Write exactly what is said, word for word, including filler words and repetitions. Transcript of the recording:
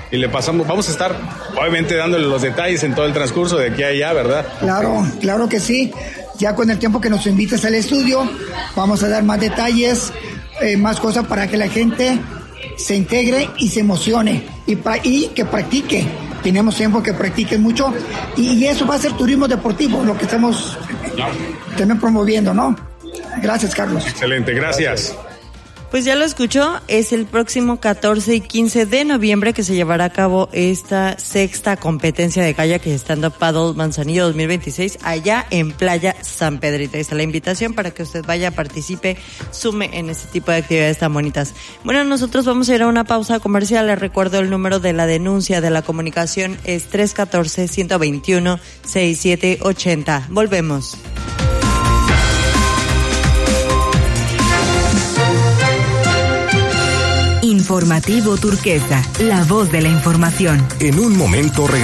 y le pasamos, vamos a estar obviamente dándole los detalles en todo el transcurso de aquí a allá, ¿verdad? Claro, claro que sí. Ya con el tiempo que nos invites al estudio, vamos a dar más detalles, eh, más cosas para que la gente se integre y se emocione y, pra- y que practique. Tenemos tiempo que practiquen mucho y, y eso va a ser turismo deportivo, lo que estamos también promoviendo, ¿no? Gracias, Carlos. Excelente, gracias. Pues ya lo escuchó, es el próximo catorce y quince de noviembre que se llevará a cabo esta sexta competencia de kayak y stand-up paddle Manzanillo dos mil veintiséis allá en Playa San Pedrito. Ahí está la invitación para que usted vaya, participe, sume en este tipo de actividades tan bonitas. Bueno, nosotros vamos a ir a una pausa comercial. Les recuerdo el número de la denuncia de la comunicación es tres uno cuatro, uno dos uno, seis siete ocho cero. Volvemos. Informativo Turquesa, la voz de la información. En un momento regresamos.